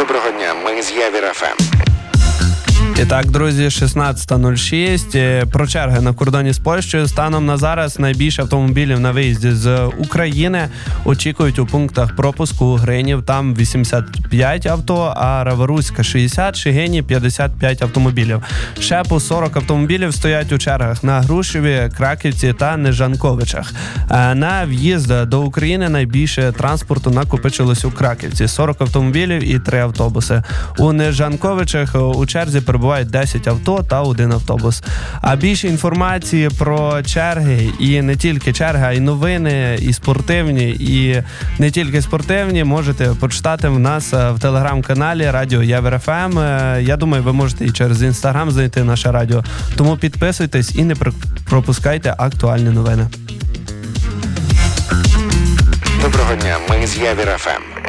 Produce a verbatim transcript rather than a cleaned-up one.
Доброго дня, ми з Явір еф ем. І так, друзі, шістнадцята нуль шість. Про черги на кордоні з Польщею. Станом на зараз найбільше автомобілів на виїзді з України очікують у пунктах пропуску Гринів. Там вісімдесят п'ять авто, а Раворуська шістдесят, Шегині п'ятдесят п'ять автомобілів. Ще по сорок автомобілів стоять у чергах на Грушеві, Краківці та Нежанковичах. На в'їзд до України найбільше транспорту накопичилось у Краківці. сорок автомобілів і три автобуси. У Нежанковичах у черзі перебувають десять авто та один автобус. А більше інформації про черги, і не тільки черги, а й новини, і спортивні, і не тільки спортивні, можете почитати в нас в телеграм-каналі Радіо Явір еф ем. Я думаю, ви можете і через інстаграм знайти наше радіо. Тому підписуйтесь і не пропускайте актуальні новини. Доброго дня, ми з Явір еф ем.